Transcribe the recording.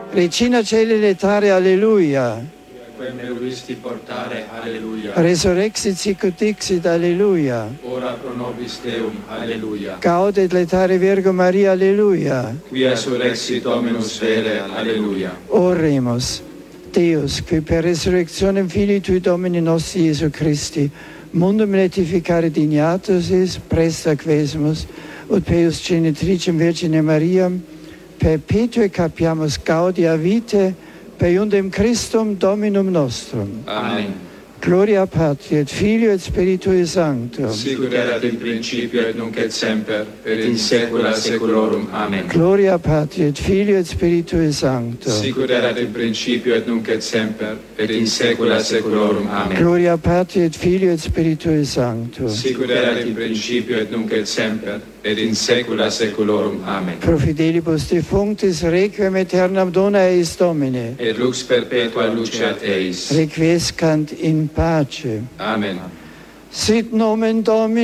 Regina Caeli letare, alleluia. Quem me visti portare, alleluia. Resurrexit sicut dixit, alleluia. Ora pro nobis Deum, alleluia. Gaudet letare Virgo Maria, alleluia. Quia surrexit Dominus vere, alleluia. Oremus. Deus, qui per resurrectionem Filii Tui Domini nostri Iesu Christi, mundum letificare dignatus is, presta quesemus, ut Peus genitricem Virgine Mariam, perpetue capiamus gaudia vitae, per iundem Christum Dominum nostrum. Amen. Gloria Patri et Filio et Spiritui Sancto. Sicut erat in principio et nunc et semper, et in saecula saeculorum. Amen. Gloria Patri et Filio et Spiritui Sancto. Sicut erat in principio et nunc et semper, et in saecula saeculorum. Amen. Gloria Patri et Filio et Spiritui Sancto. Sicut erat in principio et nunc et semper, et in saecula saeculorum. Amen. Pro fidelibus defunctis requiem aeternam dona eis Domine. Et lux perpetua luceat eis. Requiescant in pace. Amen. Sit nomen Domini.